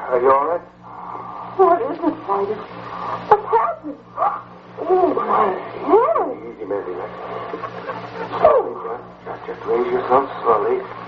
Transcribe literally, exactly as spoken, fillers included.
Are you all right? What is it, Titus? What's happened? Oh, my head. Easy, Mandy. Slowly, John. Just, just raise yourself slowly.